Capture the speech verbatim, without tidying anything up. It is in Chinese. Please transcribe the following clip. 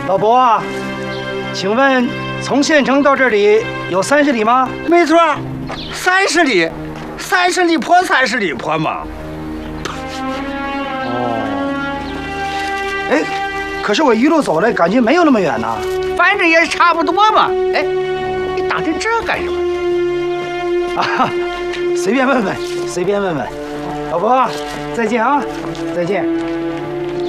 老伯，请问从县城到这里有三十里吗？ 没错，三十里，三十里坡，三十里坡嘛。 哎，可是我一路走来，感觉没有那么远呐。 反正也差不多嘛。哎，你打听这干什么？ 啊，随便问问，随便问问。老伯，再见啊，再见。